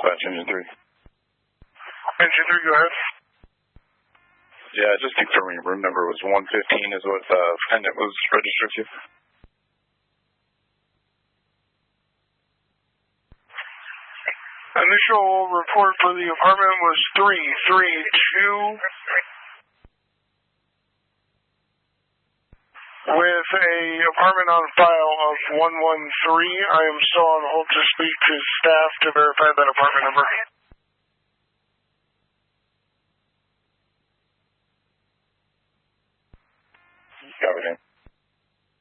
Dispatch Engine 3. Engine 3, go ahead. Yeah, just confirming your room number was 115 is what the pendant was registered to. Initial report for the apartment was 332 with a apartment on file of 113. I am still on hold to speak to staff to verify that apartment number.